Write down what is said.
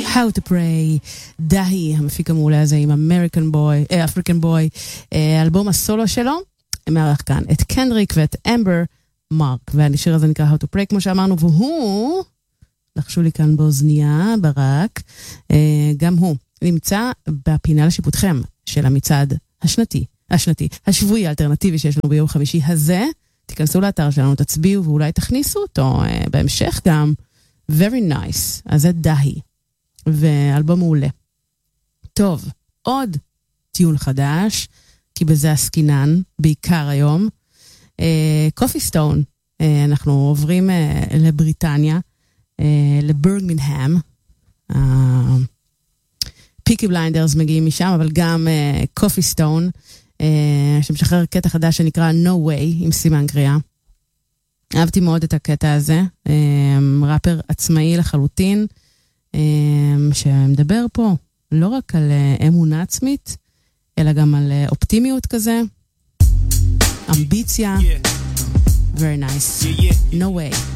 How to Pray, דהי, המפיק המעולה הזה עם African Boy, אלבום הסולו שלו, מארח כאן את קנדריק ואת אמבר מרק, והשיר הזה נקרא How to Pray, כמו שאמרנו, והוא, לחשו לי כאן באוזניה, ברק, גם הוא נמצא בפינה לשיפוטכם של המצעד השבועי האלטרנטיבי שיש לנו ביום חמישי הזה. תיכנסו לאתר שלנו, תצביעו ואולי תכניסו אותו בהמשך גם. Very nice. אז זה דהי. ואלבום מעולה. טוב, עוד טיון חדש, כי בזה הסקינן, בעיקר היום. קופי סטון. אנחנו עוברים לבריטניה, לברמינגהאם. פיקי בליינדרס מגיעים משם, אבל גם קופי סטון, שמשחרר קטע חדש שנקרא No Way, עם סימן קריאה. אהבתי מאוד את הקטע הזה, ראפר עצמאי לחלוטין, שמדבר פה לא רק על אמונה עצמית, אלא גם על אופטימיות כזה, אמביציה, very nice, No Way.